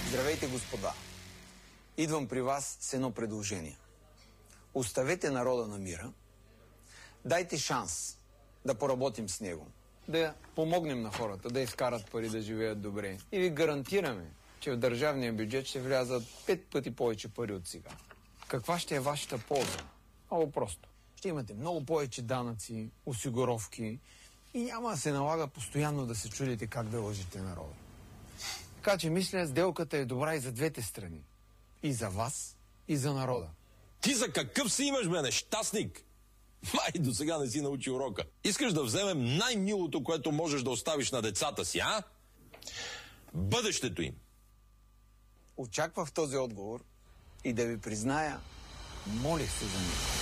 Здравейте, господа! Идвам при вас с едно предложение. Оставете народа на мира, дайте шанс да поработим с него, да помогнем на хората, да изкарат пари, да живеят добре. И ви гарантираме, че в държавния бюджет ще влязат 5 пъти повече пари от сега. Каква ще е вашата полза? Много просто. Ще имате много повече данъци, осигуровки и няма да се налага постоянно да се чудите как да лъжите народа. Така че мисля, сделката е добра и за двете страни. И за вас, и за народа. Ти за какъв си имаш, бе, нещастник? Май до сега не си научи урока. Искаш да вземем най-милото, което можеш да оставиш на децата си, а? Бъдещето им. Очаквах този отговор и да ви призная, молих се за него.